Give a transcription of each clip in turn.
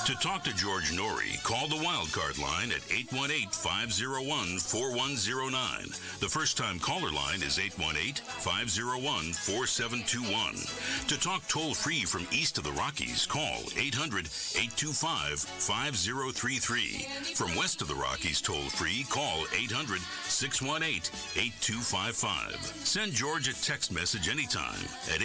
To talk to George Norrie, call the Wildcard line at 818-501-4109. The first-time caller line is 818-501-4721. To talk toll-free from east of the Rockies, call 800-825-5033. From west of the Rockies toll-free, call 800-618-8255. Send George a text message anytime at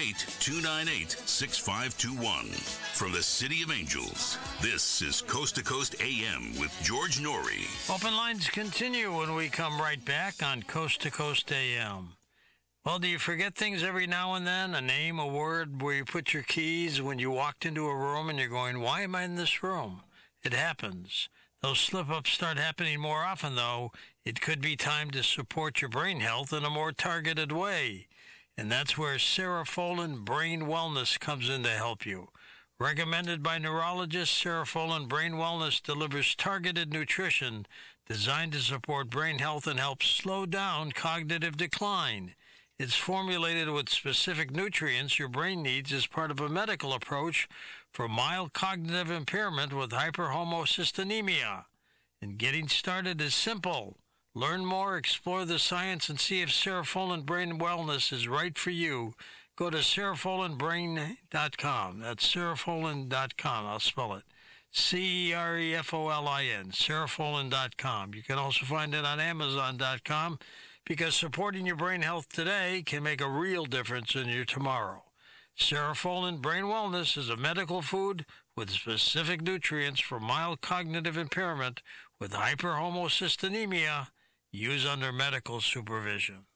818-298-6521. From the City of Angels, this is Coast to Coast AM with George Norrie. Open lines continue when we come right back on Coast to Coast AM. Well, do you forget things every now and then? A name, a word, where you put your keys when you walked into a room and you're going, why am I in this room? It happens. Those slip-ups start happening more often, though. It could be time to support your brain health in a more targeted way. And that's where Cerefolin Brain Wellness comes in to help you. Recommended by neurologists, Cerefolin Brain Wellness delivers targeted nutrition designed to support brain health and help slow down cognitive decline. It's formulated with specific nutrients your brain needs as part of a medical approach for mild cognitive impairment with hyperhomocysteemia. And getting started is simple. Learn more, explore the science, and see if Cerefolin Brain Wellness is right for you. Go to cerefolinbrain.com. That's cerefolin.com. I'll spell it. Cerefolin, cerefolin.com. You can also find it on Amazon.com because supporting your brain health today can make a real difference in your tomorrow. Cerefolin Brain Wellness is a medical food with specific nutrients for mild cognitive impairment with hyperhomocysteemia. Use under medical supervision.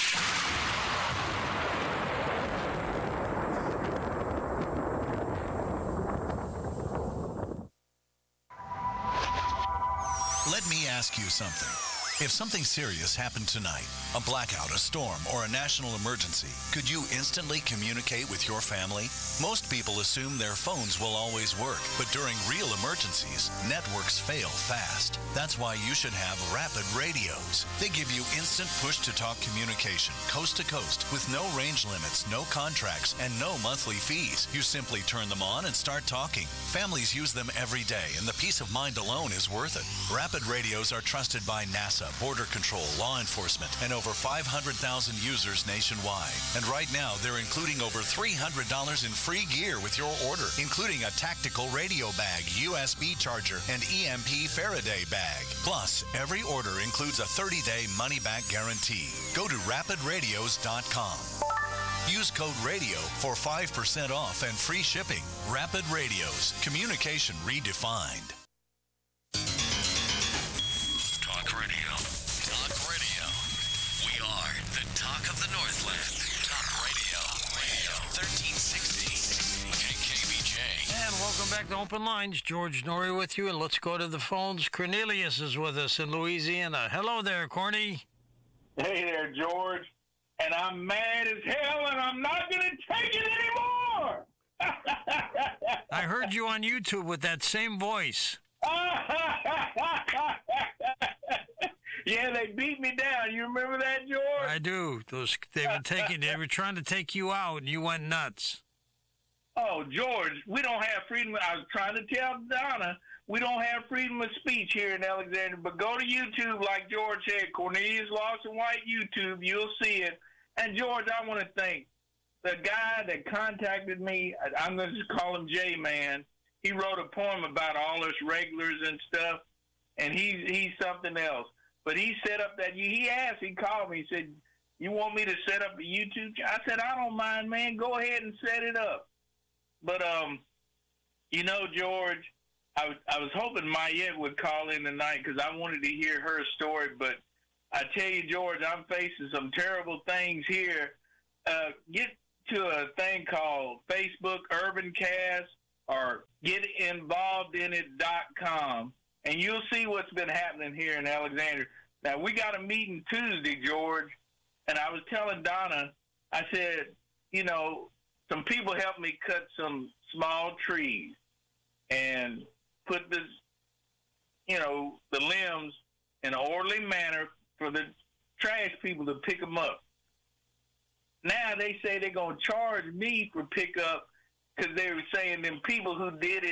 Let me ask you something. If something serious happened tonight, a blackout, a storm, or a national emergency, could you instantly communicate with your family? Most people assume their phones will always work, but during real emergencies, networks fail fast. That's why you should have Rapid Radios. They give you instant push-to-talk communication, coast to coast, with no range limits, no contracts, and no monthly fees. You simply turn them on and start talking. Families use them every day, and the peace of mind alone is worth it. Rapid Radios are trusted by NASA, Border Control, law enforcement, and over 500,000 users nationwide. And right now, they're including over $300 in free gear with your order, including a tactical radio bag, USB charger, and EMP Faraday bag. Plus, every order includes a 30-day money-back guarantee. Go to rapidradios.com. Use code RADIO for 5% off and free shipping. Rapid Radios. Communication redefined. Talk Radio. Talk Radio. We are the talk of the Northland. Talk Radio. 1360 KKBJ. And welcome back to Open Lines. George Norrie with you, and let's go to the phones. Cornelius is with us in Louisiana. Hello there, Corny. Hey there, George. And I'm mad as hell, and I'm not going to take it anymore. I heard you on YouTube with that same voice. Yeah, they beat me down. You remember that, George? I do. They were trying to take you out, and you went nuts. Oh, George, we don't have freedom. I was trying to tell Donna, we don't have freedom of speech here in Alexandria. But go to YouTube, like George said, Cornelius Lawson White YouTube. You'll see it. And, George, I want to thank the guy that contacted me. I'm going to just call him J-Man. He wrote a poem about all us regulars and stuff, and he's something else. But he set up that, he called me, he said, you want me to set up a YouTube channel? I said, I don't mind, man. Go ahead and set it up. But, George, I was hoping Mayette would call in tonight because I wanted to hear her story. But I tell you, George, I'm facing some terrible things here. Get to a thing called Facebook Urbancast or getinvolvedinit.com, and you'll see what's been happening here in Alexandria. Now, we got a meeting Tuesday, George, and I was telling Donna, I said, some people helped me cut some small trees and put this, the limbs in an orderly manner for the trash people to pick them up. Now they say they're going to charge me for pickup because they were saying them people who did it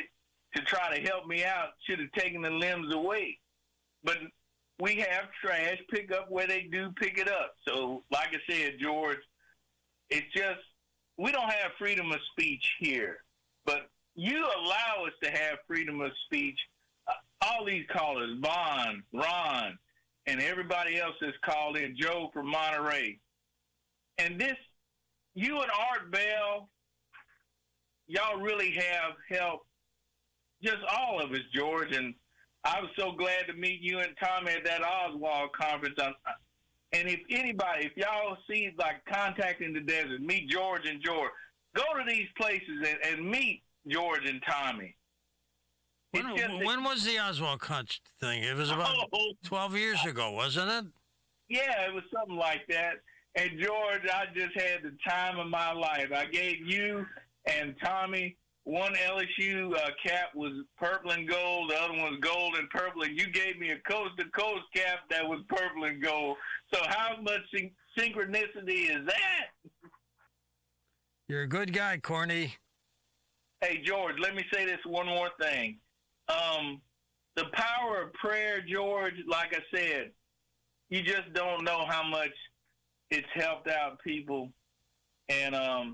to try to help me out should have taken the limbs away. But we have trash pickup where they do pick it up. So, like I said, George, it's just we don't have freedom of speech here. But you allow us to have freedom of speech. All these callers, Vaughn, Ron, and everybody else that's called in, Joe from Monterey. And this, you and Art Bell, y'all really have helped just all of us, George. And I was so glad to meet you and Tommy at that Oswald conference. And if anybody, if y'all see, like, Contacting the Desert, meet George and George. Go to these places and meet George and Tommy. When was the Oswald Kuntz thing? It was about 12 years ago, wasn't it? Yeah, it was something like that. And George, I just had the time of my life. I gave you and Tommy one LSU cap was purple and gold. The other one was gold and purple. And you gave me a coast-to-coast cap that was purple and gold. So how much synchronicity is that? You're a good guy, Corny. Hey, George, let me say this one more thing. The power of prayer, George, like I said, you just don't know how much it's helped out people. And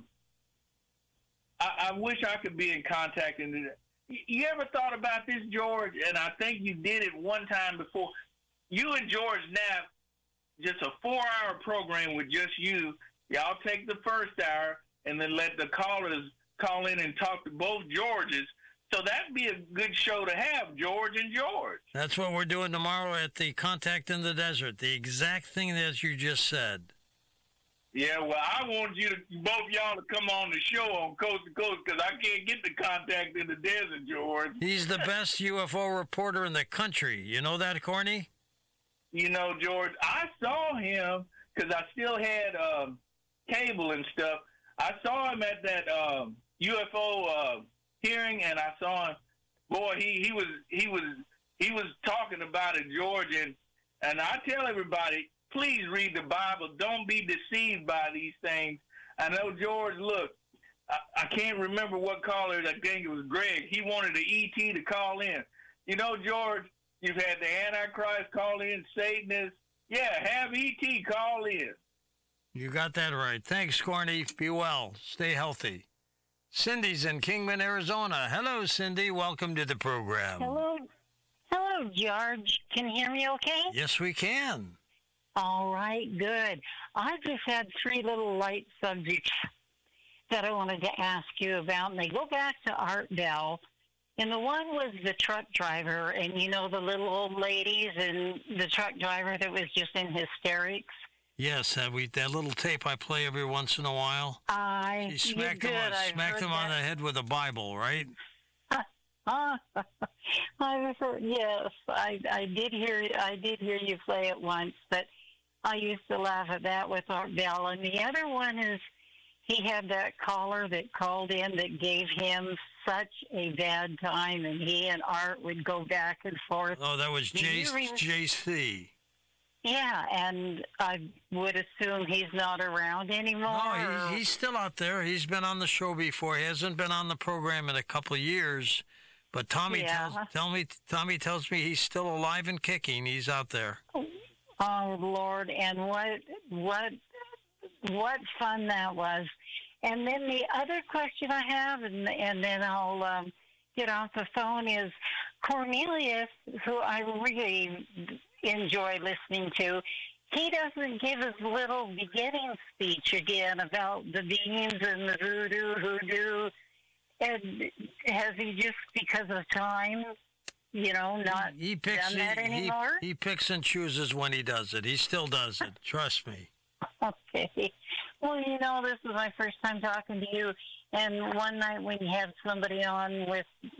I wish I could be in contact. You ever thought about this, George? And I think you did it one time before. You and George Knapp, just a 4-hour program with just you. Y'all take the first hour and then let the callers call in and talk to both Georges. So that'd be a good show to have, George and George. That's what we're doing tomorrow at the Contact in the Desert. The exact thing that you just said. Yeah, well, I want you to, both y'all to come on the show on Coast to Coast because I can't get the Contact in the Desert, George. He's the best UFO reporter in the country. You know that, Corny? You know, George, I saw him because I still had cable and stuff. I saw him at that UFO hearing, and I saw him. Boy, he was talking about it, George, and I tell everybody, please read the Bible. Don't be deceived by these things. I know, George, look, I can't remember what caller. I think it was Greg. He wanted the ET to call in. You know, George, you've had the Antichrist call in, Satanists. Yeah, have ET call in. You got that right. Thanks, Corny. Be well. Stay healthy. Cindy's in Kingman, Arizona. Hello, Cindy. Welcome to the program. Hello. Hello, George. Can you hear me okay? Yes, we can. All right, good. I just had 3 little light subjects that I wanted to ask you about, and they go back to Art Bell. And the one was the truck driver, and you know the little old ladies and the truck driver that was just in hysterics? Yes, that little tape I play every once in a while. She smacked him on the head with a Bible, right? Yes, I did hear you play it once, but I used to laugh at that with Art Bell. And the other one is he had that caller that called in that gave him such a bad time, and he and Art would go back and forth. Oh, that was JC. Yeah, and I would assume he's not around anymore. No, he's still out there. He's been on the show before. He hasn't been on the program in a couple of years. But Tommy tells me he's still alive and kicking. He's out there. Oh, Lord, and what fun that was. And then the other question I have, and then I'll get off the phone, is Cornelius, who I really enjoy listening to. He doesn't give his little beginning speech again about the beans and the hoodoo. And has he just, because of time, not done that anymore? He picks and chooses when he does it. He still does it. Trust me. Okay. Well, this is my first time talking to you. And one night when you have somebody on with